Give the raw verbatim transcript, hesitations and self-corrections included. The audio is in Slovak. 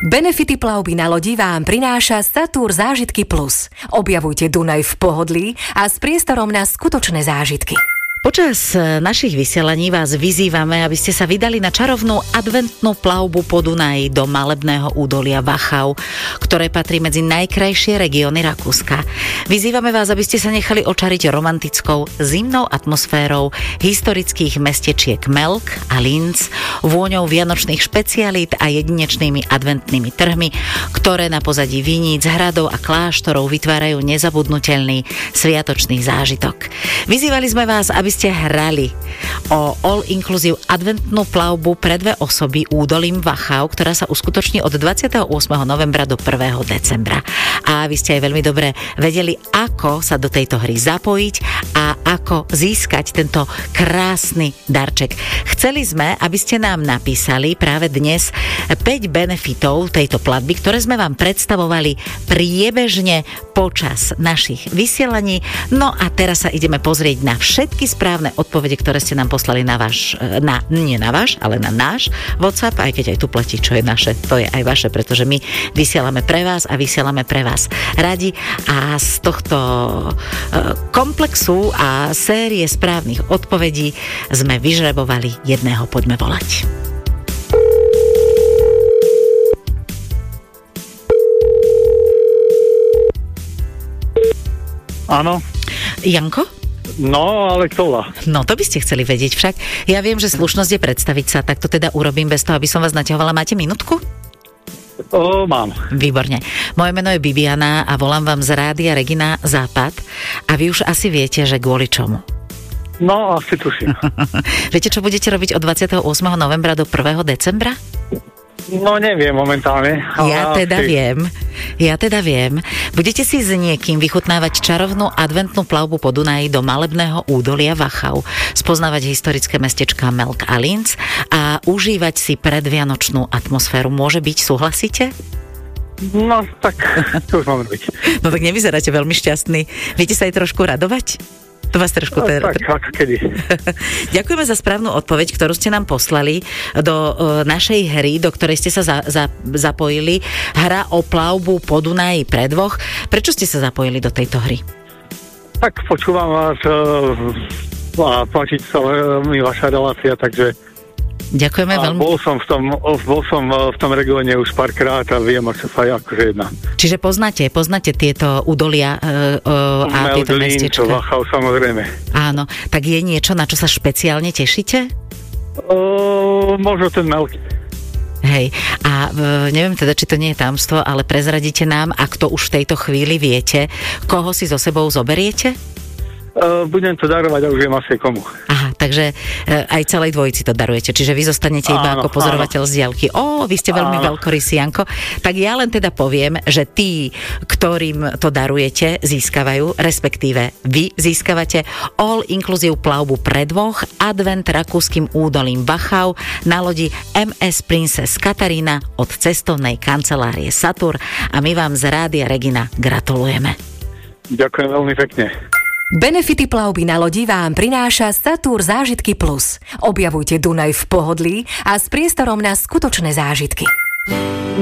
Benefity plavby na lodi vám prináša Satur Zážitky Plus. Objavujte Dunaj v pohodlí a s priestorom na skutočné zážitky. Počas našich vysielaní vás vyzývame, aby ste sa vydali na čarovnú adventnú plavbu po Dunaji do malebného údolia Wachau, ktoré patrí medzi najkrajšie regióny Rakúska. Vyzývame vás, aby ste sa nechali očariť romantickou zimnou atmosférou historických mestečiek Melk a Linz, vôňou vianočných špecialít a jedinečnými adventnými trhmi, ktoré na pozadí viníc, hradov a kláštorov vytvárajú nezabudnutelný sviatočný zážitok. Vyzývali sme vás, aby ste hrali o all-inclusive adventnú plavbu pre dve osoby údolím Wachau, ktorá sa uskutoční od dvadsiateho ôsmeho novembra do prvého decembra. A aby ste aj veľmi dobre vedeli, ako sa do tejto hry zapojiť a ako získať tento krásny darček. Chceli sme, aby ste nám napísali práve dnes päť benefitov tejto platby, ktoré sme vám predstavovali priebežne počas našich vysielaní. No a teraz sa ideme pozrieť na všetky správne odpovede, ktoré ste nám poslali na váš, na, nie na váš, ale na náš WhatsApp, aj keď aj tu platí, čo je naše, to je aj vaše, pretože my vysielame pre vás a vysielame pre vás radi a z tohto komplexu a série správnych odpovedí sme vyžrebovali jedného. Poďme volať. Áno. Janko? No, ale kto? No, to by ste chceli vedieť však. Ja viem, že slušnosť je predstaviť sa, tak to teda urobím bez toho, aby som vás naťahovala. Máte minútku? O, mám. Výborne. Moje meno je Bibiana a volám vám z rádia Regina Západ a vy už asi viete, že kvôli čomu. No, asi tuším. Viete, čo budete robiť od dvadsiateho ôsmeho novembra do prvého decembra? No, neviem momentálne. Ja teda asi viem. Ja teda viem. Budete si s niekým vychutnávať čarovnú adventnú plavbu po Dunaji do malebného údolia Wachau, spoznávať historické mestečká Melk a Linz a užívať si predvianočnú atmosféru. Môže byť, súhlasíte? No, tak to už mám robiť. No tak nevyzeráte veľmi šťastný. Viete sa aj trošku radovať? To vás trošku... No, ter... tak, ako kedy. Ďakujeme za správnu odpoveď, ktorú ste nám poslali do uh, našej hry, do ktorej ste sa za, za, zapojili. Hra o plavbu po Dunaji pre dvoch. Prečo ste sa zapojili do tejto hry? Tak počúvam vás uh, a páči sa mi vaša relácia, takže ďakujeme veľmi. Bol som v tom, bol som v tom regióne už párkrát a viem, ako sa aj akože jedná. Čiže poznáte, poznáte tieto údolia uh, uh, a tieto mestečka? Wachau, samozrejme. Áno, tak je niečo, na čo sa špeciálne tešíte? Uh, možno ten Melk. Hej, a uh, neviem teda, či to nie je tajomstvo, ale prezradíte nám, ak to už v tejto chvíli viete, koho si so sebou zoberiete? Uh, budem to darovať a už viem asi komu. Aha, takže uh, aj celej dvojici to darujete, čiže vy zostanete iba áno, ako pozorovateľ áno. z diaľky. Ó, vy ste veľmi veľkorysý, Janko. Tak ja len teda poviem, že tí, ktorým to darujete, získavajú, respektíve vy získavate all-inclusive plavbu pre dvoch advent rakúskym údolím Wachau na lodi em es Princess Katarína od cestovnej kancelárie Satur a my vám z rádia Regina gratulujeme. Ďakujem veľmi pekne. Benefity plavby na lodi vám prináša Satur Zážitky Plus. Objavujte Dunaj v pohodlí a s priestorom na skutočné zážitky.